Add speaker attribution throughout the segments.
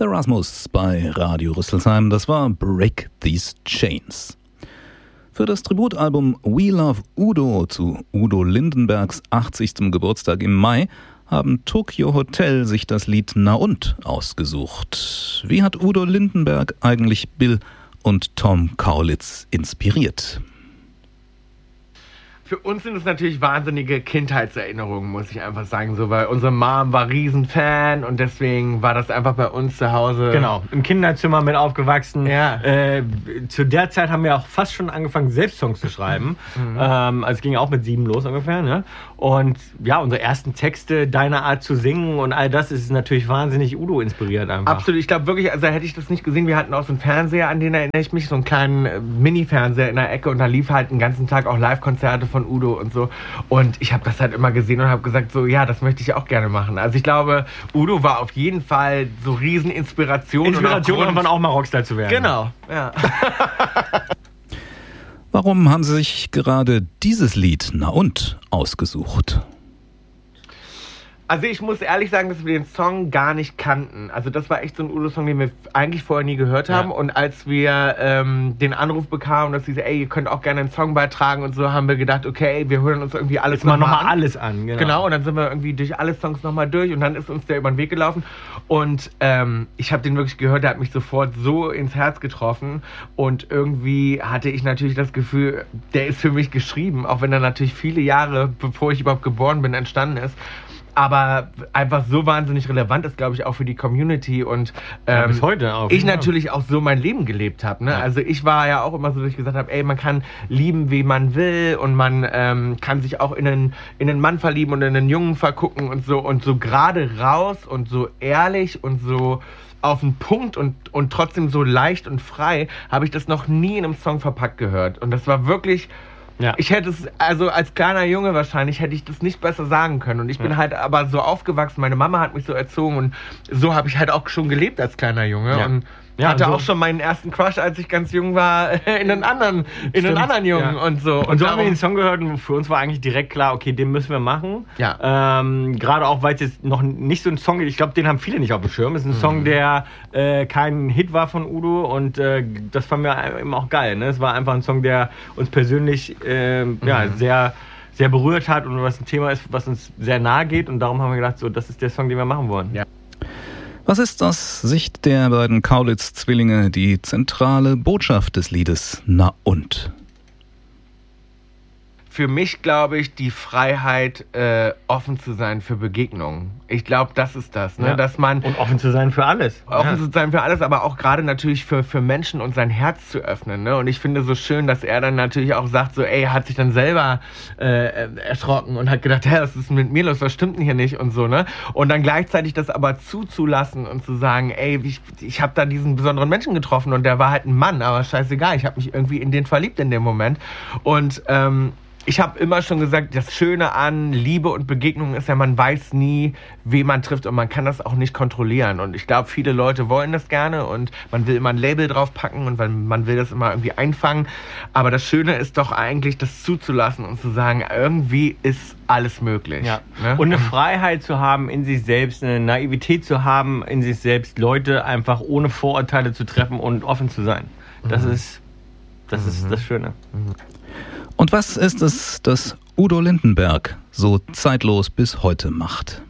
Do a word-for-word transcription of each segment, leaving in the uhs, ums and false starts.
Speaker 1: The Rasmus bei Radio Rüsselsheim, das war Break These Chains. Für das Tributalbum We Love Udo zu Udo Lindenbergs achtzigstem Geburtstag im Mai haben Tokio Hotel sich das Lied Na und ausgesucht. Wie hat Udo Lindenberg eigentlich Bill und Tom Kaulitz inspiriert?
Speaker 2: Für uns sind es natürlich wahnsinnige Kindheitserinnerungen, muss ich einfach sagen, so, weil unsere Mom war Riesenfan und deswegen war das einfach bei uns zu Hause.
Speaker 3: Genau, im Kinderzimmer mit aufgewachsen.
Speaker 2: Ja.
Speaker 3: Äh, zu der Zeit haben wir auch fast schon angefangen, selbst Songs zu schreiben. Mhm. Ähm, also es ging auch mit sieben los ungefähr. Ne? Und ja, unsere ersten Texte, deine Art zu singen und all das ist natürlich wahnsinnig Udo inspiriert einfach.
Speaker 2: Absolut, ich glaube wirklich, also hätte ich das nicht gesehen, wir hatten auch so einen Fernseher, an den erinnere ich mich, so einen kleinen äh, Mini-Fernseher in der Ecke und da lief halt den ganzen Tag auch Live-Konzerte von Udo und so. Und ich habe das halt immer gesehen und habe gesagt, so ja, das möchte ich auch gerne machen. Also ich glaube, Udo war auf jeden Fall so riesen Inspiration.
Speaker 3: Inspiration, und irgendwann auch mal Rockstar zu werden.
Speaker 2: Genau, ja.
Speaker 1: Warum haben Sie sich gerade dieses Lied Na und ausgesucht?
Speaker 2: Also ich muss ehrlich sagen, dass wir den Song gar nicht kannten. Also das war echt so ein Udo-Song, den wir eigentlich vorher nie gehört haben. Ja. Und als wir ähm, den Anruf bekamen, dass sie so, ey, ihr könnt auch gerne einen Song beitragen und so, haben wir gedacht, okay, wir hören uns irgendwie alles nochmal
Speaker 3: noch
Speaker 2: an.
Speaker 3: alles an. Genau.
Speaker 2: genau, und dann sind wir irgendwie durch alle Songs nochmal durch und dann ist uns der über den Weg gelaufen. Und ähm, ich habe den wirklich gehört, der hat mich sofort so ins Herz getroffen. Und irgendwie hatte ich natürlich das Gefühl, der ist für mich geschrieben, auch wenn er natürlich viele Jahre, bevor ich überhaupt geboren bin, entstanden ist. Aber einfach so wahnsinnig relevant ist, glaube ich, auch für die Community und ähm,
Speaker 3: ja, bis heute auch.
Speaker 2: Ich natürlich auch so mein Leben gelebt habe. Ne? Ja. Also ich war ja auch immer so, dass ich gesagt habe, ey, man kann lieben, wie man will und man ähm, kann sich auch in einen, in einen Mann verlieben und in einen Jungen vergucken und so und so gerade raus und so ehrlich und so auf den Punkt und, und trotzdem so leicht und frei habe ich das noch nie in einem Song verpackt gehört. Und das war wirklich... Ja. Ich hätte es, also als kleiner Junge wahrscheinlich, hätte ich das nicht besser sagen können. Und ich bin ja. halt aber so aufgewachsen, meine Mama hat mich so erzogen und so habe ich halt auch schon gelebt als kleiner Junge.
Speaker 3: Ja.
Speaker 2: Und
Speaker 3: ja,
Speaker 2: hatte
Speaker 3: und so
Speaker 2: auch schon meinen ersten Crush, als ich ganz jung war, in einen anderen, in einen anderen Jungen
Speaker 3: ja.
Speaker 2: und so.
Speaker 3: Und, und so haben wir den Song gehört und für uns war eigentlich direkt klar, okay, den müssen wir machen.
Speaker 2: Ja.
Speaker 3: Ähm, gerade auch, weil es jetzt noch nicht so ein Song ist, ich glaube, den haben viele nicht auf dem Schirm. Es ist ein mhm. Song, der äh, kein Hit war von Udo und äh, das fanden wir eben auch geil. Ne? Es war einfach ein Song, der uns persönlich äh, mhm. ja, sehr... sehr berührt hat und was ein Thema ist, was uns sehr nahe geht und darum haben wir gedacht, so, das ist der Song, den wir machen wollen.
Speaker 2: Ja.
Speaker 1: Was ist aus Sicht der beiden Kaulitz-Zwillinge die zentrale Botschaft des Liedes Na und?
Speaker 2: Für mich, glaube ich, die Freiheit, äh, offen zu sein für Begegnungen. Ich glaube, das ist das, ne?
Speaker 3: Ja.
Speaker 2: Dass man
Speaker 3: und offen zu sein für alles.
Speaker 2: Offen
Speaker 3: ja.
Speaker 2: zu sein für alles, aber auch gerade natürlich für, für Menschen und sein Herz zu öffnen, ne? Und ich finde so schön, dass er dann natürlich auch sagt, so, ey, er hat sich dann selber äh, erschrocken und hat gedacht, hä, was ist mit mir los, was stimmt denn hier nicht und so, ne? Und dann gleichzeitig das aber zuzulassen und zu sagen, ey, ich, ich habe da diesen besonderen Menschen getroffen und der war halt ein Mann, aber scheißegal, ich habe mich irgendwie in den verliebt in dem Moment. Und ähm, ich habe immer schon gesagt, das Schöne an Liebe und Begegnung ist ja, man weiß nie, wen man trifft und man kann das auch nicht kontrollieren. Und ich glaube, viele Leute wollen das gerne und man will immer ein Label draufpacken und man will das immer irgendwie einfangen. Aber das Schöne ist doch eigentlich, das zuzulassen und zu sagen, irgendwie ist alles möglich.
Speaker 3: Ja.
Speaker 2: Ne?
Speaker 3: Und eine Freiheit zu haben in sich selbst, eine Naivität zu haben in sich selbst, Leute einfach ohne Vorurteile zu treffen und offen zu sein. Das mhm. ist das, mhm. ist das Schöne.
Speaker 2: Mhm.
Speaker 1: Und was ist es, das Udo Lindenberg so zeitlos bis heute macht?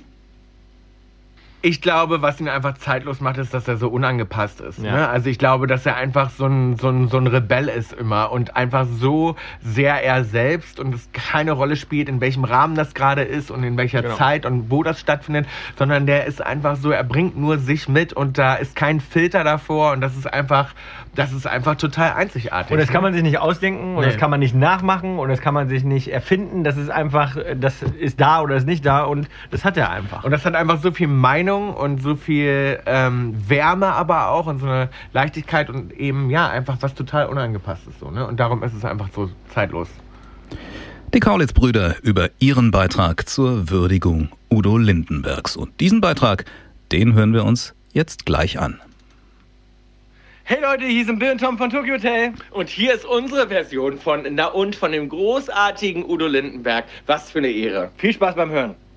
Speaker 2: Ich glaube, was ihn einfach zeitlos macht, ist, dass er so unangepasst ist.
Speaker 3: Ja.
Speaker 2: Ne? Also ich glaube, dass er einfach so ein, so, ein, so ein Rebell ist immer und einfach so sehr er selbst und es keine Rolle spielt, in welchem Rahmen das gerade ist und in welcher
Speaker 3: genau.
Speaker 2: Zeit und wo das stattfindet, sondern der ist einfach so, er bringt nur sich mit und da ist kein Filter davor und das ist einfach, das ist einfach total einzigartig.
Speaker 3: Und das kann man sich nicht ausdenken und
Speaker 2: nee.
Speaker 3: das kann man nicht nachmachen und das kann man sich nicht erfinden. Das ist einfach, das ist da oder ist nicht da und das hat er einfach.
Speaker 2: Und das hat einfach so viel Meinung und so viel ähm, Wärme aber auch und so eine Leichtigkeit und eben, ja, einfach was total unangepasstes so, ne? Und darum ist es einfach so zeitlos.
Speaker 1: Die Kaulitz-Brüder über ihren Beitrag zur Würdigung Udo Lindenbergs. Und diesen Beitrag, den hören wir uns jetzt gleich an.
Speaker 3: Hey Leute, hier sind Bill und Tom von Tokio Hotel.
Speaker 2: Und hier ist unsere Version von Na und von dem großartigen Udo Lindenberg. Was für eine Ehre.
Speaker 3: Viel Spaß beim Hören.